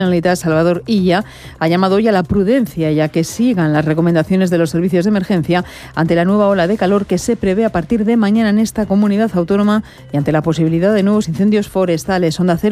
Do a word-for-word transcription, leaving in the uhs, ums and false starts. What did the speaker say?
Generalitat, Salvador Illa, ha llamado hoy a la prudencia y a que sigan las recomendaciones de los servicios de emergencia ante la nueva ola de calor que se prevé a partir de mañana en esta comunidad autónoma y ante la posibilidad de nuevos incendios forestales. Onda Cero.